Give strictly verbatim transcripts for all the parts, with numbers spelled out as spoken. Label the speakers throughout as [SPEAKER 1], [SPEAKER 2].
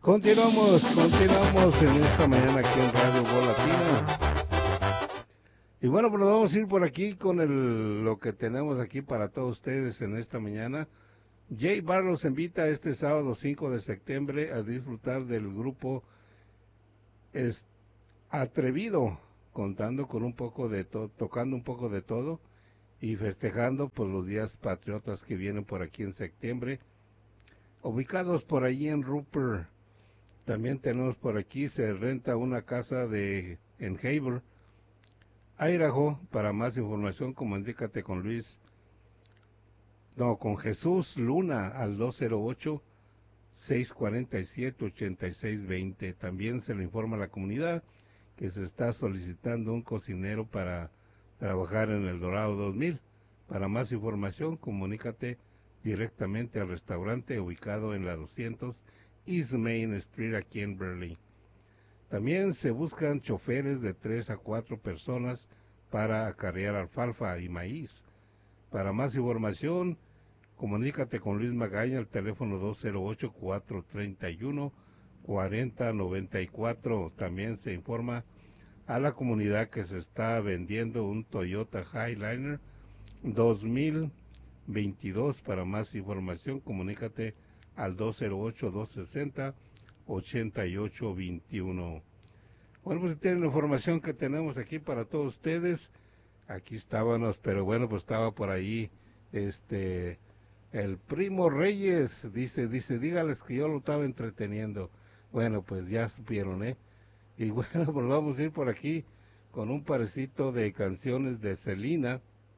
[SPEAKER 1] Continuamos, continuamos en esta mañana aquí en Radio Voz Latina. Y bueno, pues nos vamos a ir por aquí con el, lo que tenemos aquí para todos ustedes en esta mañana. Jay Bar los invita este sábado cinco de septiembre a disfrutar del grupo es, Atrevido, contando con un poco de todo, tocando un poco de todo y festejando por los días patriotas que vienen por aquí en septiembre. Ubicados por allí en Rupert. También tenemos por aquí, se renta una casa de en Haver, Idaho. Para más información, comunícate con Luis, no, con Jesús Luna al dos cero ocho, seis cuatro siete, ocho seis dos cero. También se le informa a la comunidad que se está solicitando un cocinero para trabajar en el Dorado dos mil. Para más información, comunícate directamente al restaurante ubicado en la doscientos East Main Street aquí en Berlín. También se buscan choferes de tres a cuatro personas para acarrear alfalfa y maíz. Para más información, comunícate con Luis Magaña al teléfono dos cero ocho, cuatro tres uno, cuatro cero nueve cuatro. También se informa a la comunidad que se está vendiendo un Toyota Highliner dos mil veintidós. Para más información, comunícate al dos cero ocho, dos seis cero, ocho ocho dos uno. Bueno, pues tienen la información que tenemos aquí para todos ustedes. Aquí estábamos, pero bueno, pues estaba por ahí este el primo Reyes, dice, dice, dígales que yo lo estaba entreteniendo. Bueno, pues ya supieron, ¿eh? Y bueno, pues vamos a ir por aquí con un parecito de canciones de Selena.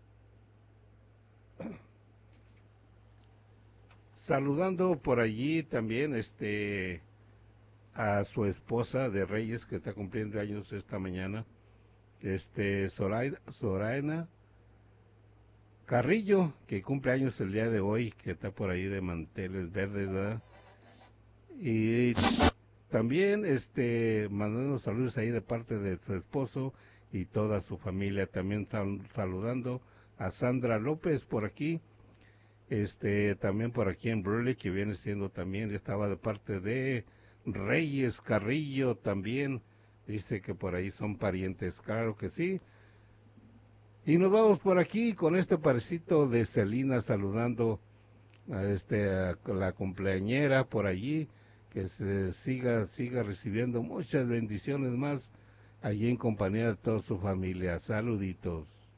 [SPEAKER 1] Saludando por allí también este a su esposa de Reyes, que está cumpliendo años esta mañana, este Zoraida, Zoraina Carrillo, que cumple años el día de hoy, que está por ahí de manteles verdes, ¿verdad? Y también este mandando saludos ahí de parte de su esposo y toda su familia. También sal, saludando a Sandra López por aquí, este también por aquí en Burley, que viene siendo también, estaba de parte de Reyes Carrillo también, dice que por ahí son parientes, claro que sí. Y nos vamos por aquí con este parecito de Selena, saludando a, este, a la cumpleañera por allí, que se siga, siga recibiendo muchas bendiciones más allí en compañía de toda su familia. Saluditos.